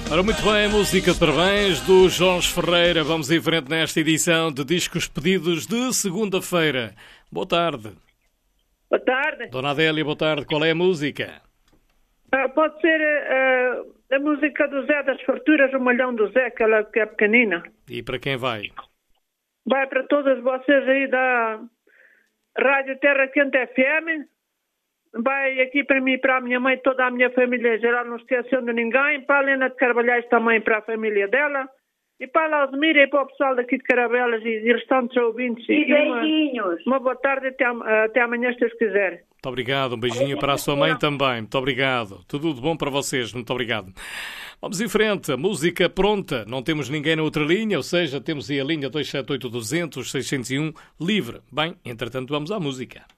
Ora, muito bem, música de parabéns do Jorge Ferreira. Vamos em frente nesta edição de Discos Pedidos de segunda-feira. Boa tarde. Boa tarde. Dona Adélia, boa tarde. Qual é a música? Pode ser a música do Zé das Farturas, o Malhão do Zé, aquela que é pequenina. E para quem vai? Vai para todos vocês aí da Rádio Terra Quente FM. Vai aqui para mim, para a minha mãe, toda a minha família em geral, não esquecendo de ninguém. Para a Helena de Carvalhais também, para a família dela. E para a Lausmira e para o pessoal daqui de Caravelas e restantes ouvintes. E beijinhos. Uma boa tarde e até amanhã, se Deus quiser. Muito obrigado. Um beijinho para a sua mãe também. Muito obrigado. Tudo de bom para vocês. Muito obrigado. Vamos em frente. A música pronta. Não temos ninguém na outra linha, ou seja, temos aí a linha 278-200-601 livre. Bem, entretanto, vamos à música.